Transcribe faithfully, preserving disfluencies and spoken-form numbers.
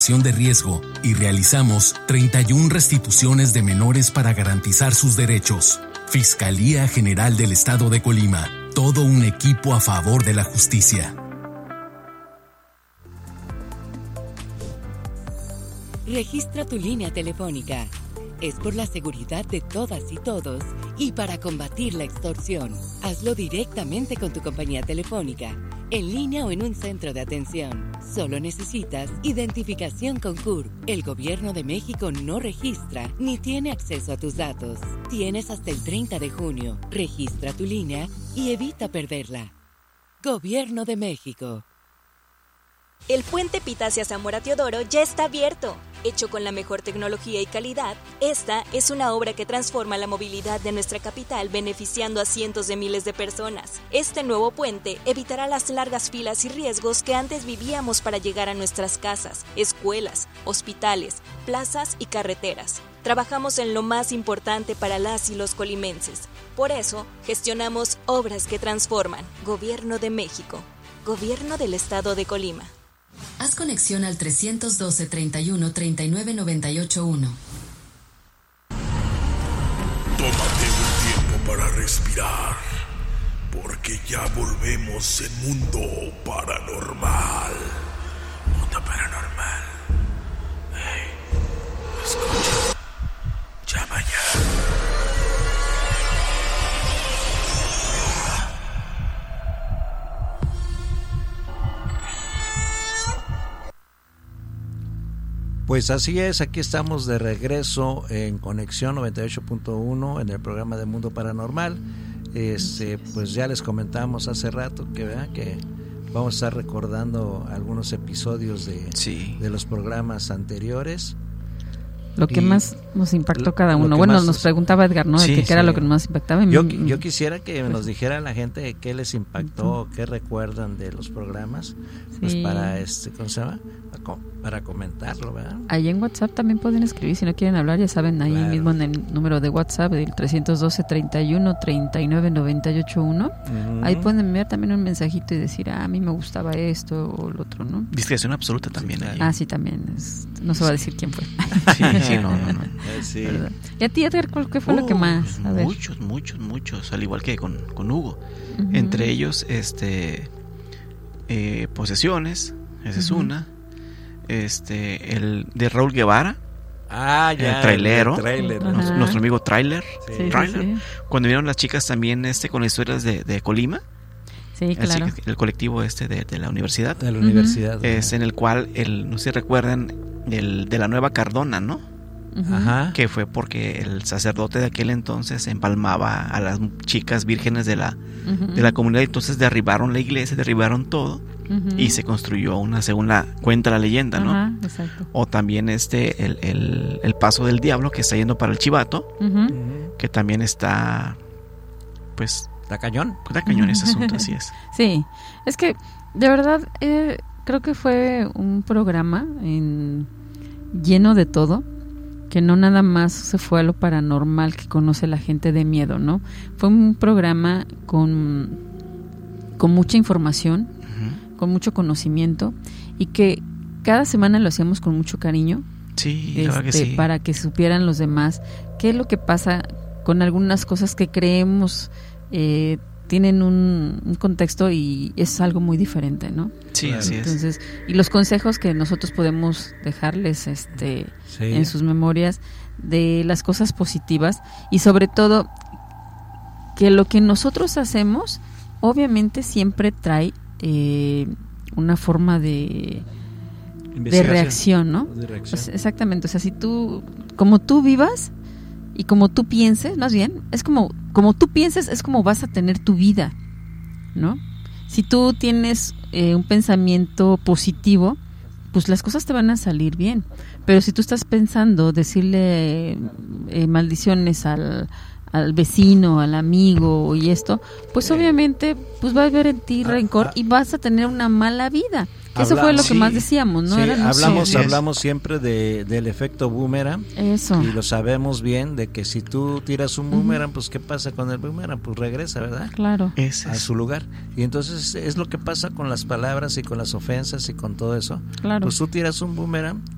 de riesgo y realizamos treinta y una restituciones de menores para garantizar sus derechos. Fiscalía General del Estado de Colima. Todo un equipo a favor de la justicia. Registra tu línea telefónica. Es por la seguridad de todas y todos y para combatir la extorsión. Hazlo directamente con tu compañía telefónica, en línea o en un centro de atención. Solo necesitas identificación con C U R. El Gobierno de México no registra ni tiene acceso a tus datos. Tienes hasta el treinta de junio. Registra tu línea y evita perderla. Gobierno de México. El puente Pitacia-Zamora Teodoro ya está abierto. Hecho con la mejor tecnología y calidad, esta es una obra que transforma la movilidad de nuestra capital beneficiando a cientos de miles de personas. Este nuevo puente evitará las largas filas y riesgos que antes vivíamos para llegar a nuestras casas, escuelas, hospitales, plazas y carreteras. Trabajamos en lo más importante para las y los colimenses. Por eso, gestionamos obras que transforman. Gobierno de México. Gobierno del Estado de Colima. Haz conexión al trescientos doce, treinta y uno, treinta y nueve, noventa y ocho uno. Tómate un tiempo para respirar, porque ya volvemos en Mundo Paranormal. Mundo Paranormal. Hey, escucha. Llama ya. Pues así es, aquí estamos de regreso en Conexión noventa y ocho punto uno en el programa de Mundo Paranormal. Este, pues ya les comentamos hace rato que vean que vamos a estar recordando algunos episodios de, sí. de los programas anteriores. Lo que y más nos impactó cada uno. Bueno, nos preguntaba Edgar, ¿no? Sí, de qué sí. era lo que más impactaba. Yo, yo quisiera que pues, nos dijera la gente qué les impactó, qué recuerdan de los programas, sí. pues para este, ¿cómo se llama? Para comentarlo, ¿verdad? Ahí en WhatsApp también pueden escribir, si no quieren hablar, ya saben, ahí claro. mismo en el número de WhatsApp, el trescientos doce, treinta y uno, treinta y nueve, noventa y ocho uno. Uh-huh. Ahí pueden enviar también un mensajito y decir, ah, a mí me gustaba esto o lo otro, ¿no? Discreción absoluta también. Sí, ahí. Ah, sí, también. Es, no se va a decir quién fue. Sí, sí, no, no, no. Sí. ¿Y a ti, Edgar, qué fue uh, lo que más? A ver. Muchos, muchos, muchos, al igual que con, con Hugo. Uh-huh. Entre ellos, este, eh, Posesiones, esa uh-huh. es una. Este, el de Raúl Guevara. Ah, ya. El trailero. El trailer, ¿no? nuestro, nuestro amigo Trailer. Sí, trailer. Sí, sí. Cuando vieron las chicas también este con historias de, de Colima. Sí, claro. El, el colectivo este de, de la universidad. De la uh-huh. universidad. Es en el cual, el, no sé si recuerdan, el de la Nueva Cardona, ¿no? Uh-huh. Ajá. Que fue porque el sacerdote de aquel entonces empalmaba a las chicas vírgenes de la, uh-huh. de la comunidad. Entonces derribaron la iglesia, derribaron todo. Uh-huh. Y se construyó una, según la cuenta la leyenda, ¿no? Ajá, exacto. O también este el, el, el paso del diablo que está yendo para el Chivato, uh-huh. que también está, pues, está cañón, está cañón ese asunto, así es. Sí, es que de verdad eh, creo que fue un programa en, lleno de todo, que no nada más se fue a lo paranormal que conoce la gente de miedo, ¿no? Fue un programa con con mucha información, con mucho conocimiento y que cada semana lo hacíamos con mucho cariño. Sí, este, claro que sí. Para que supieran los demás qué es lo que pasa con algunas cosas que creemos eh, tienen un, un contexto y es algo muy diferente, ¿no? Sí, así es. Entonces, y los consejos que nosotros podemos dejarles este sí. en sus memorias de las cosas positivas y sobre todo que lo que nosotros hacemos obviamente siempre trae Eh, una forma de de reacción, ¿no? De reacción. Pues exactamente, o sea, si tú, como tú vivas y como tú pienses, más bien, es como, como tú pienses, es como vas a tener tu vida, ¿no? Si tú tienes eh, un pensamiento positivo, pues las cosas te van a salir bien, pero si tú estás pensando decirle eh, maldiciones al al vecino, al amigo y esto, pues sí. obviamente pues va a haber en ti rencor ah, ah, y vas a tener una mala vida. Habla, Eso fue lo sí, que más decíamos, ¿no? Sí, Era hablamos, sé. hablamos siempre de, del efecto boomerang. Eso. Y lo sabemos bien, de que si tú tiras un boomerang, uh-huh. pues ¿qué pasa con el boomerang? Pues regresa, ¿verdad? Claro. Es, a su lugar. Y entonces es lo que pasa con las palabras y con las ofensas y con todo eso. Claro. Pues tú tiras un boomerang